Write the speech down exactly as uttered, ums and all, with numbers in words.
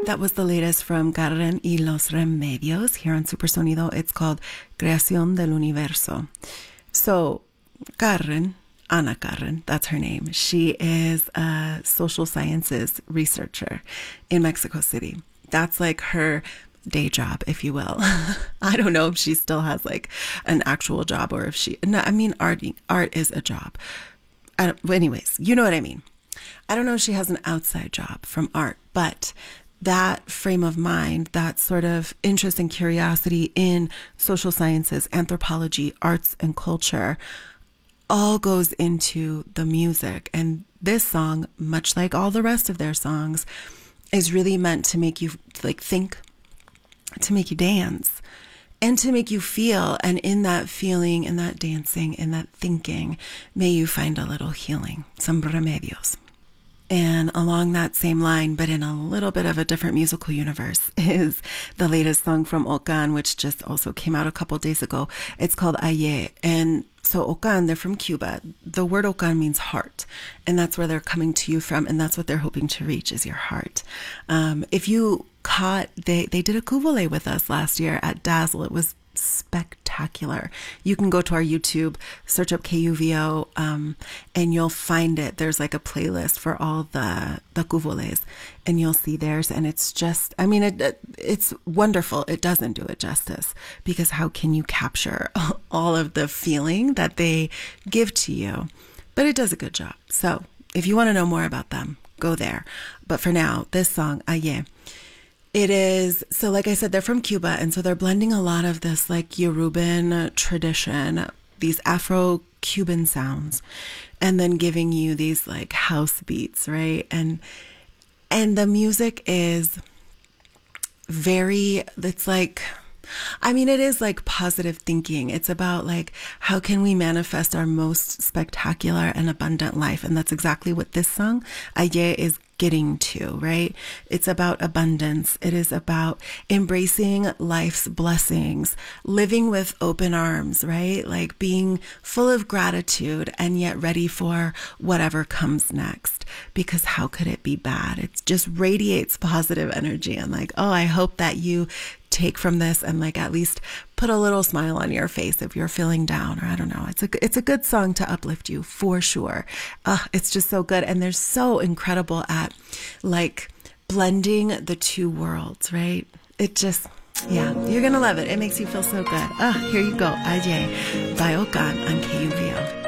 That was the latest from Carren y los Remedios here on Supersonido. It's called Creación del Universo. So, Carren, Ana Carren, that's her name. She is a social sciences researcher in Mexico City. That's like her day job, if you will. I don't know if she still has like an actual job or if she, no, I mean, art, art is a job. I don't, anyways, you know what I mean. I don't know if she has an outside job from art, but that frame of mind, that sort of interest and curiosity in social sciences, anthropology, arts, and culture all goes into the music. And this song, much like all the rest of their songs, is really meant to make you like think, to make you dance, and to make you feel. And in that feeling, in that dancing, in that thinking, may you find a little healing, some remedios. And along that same line, but in a little bit of a different musical universe, is the latest song from Okan, which just also came out a couple days ago. It's called Aye. And so Okan, they're from Cuba. The word Okan means heart. And that's where they're coming to you from. And that's what they're hoping to reach, is your heart. Um, if you caught, they, they did a Cuvole with us last year at Dazzle. It was spectacular. You can go to our YouTube, search up K U V O, um, and you'll find it. There's like a playlist for all the the Cuvoles, and you'll see theirs. And it's just, I mean, it, it it's wonderful. It doesn't do it justice, because how can you capture all of the feeling that they give to you? But it does a good job. So if you want to know more about them, go there. But for now, this song, Aye. It is, so like I said, they're from Cuba, and so they're blending a lot of this like Yoruban tradition, these Afro-Cuban sounds, and then giving you these like house beats, right? And and the music is very, it's like, I mean, it is like positive thinking. It's about like, how can we manifest our most spectacular and abundant life? And that's exactly what this song, Aye, is getting to, right? It's about abundance. It is about embracing life's blessings, living with open arms, right? Like being full of gratitude and yet ready for whatever comes next, because how could it be bad? It just radiates positive energy. And like, oh, I hope that you take from this and like at least put a little smile on your face if you're feeling down, or I don't know. It's a it's a good song to uplift you for sure. Uh, it's just so good, and they're so incredible at like blending the two worlds, right? It just, yeah, you're gonna love it. It makes you feel so good. Ah, here you go, Aye by Okan on K U V O.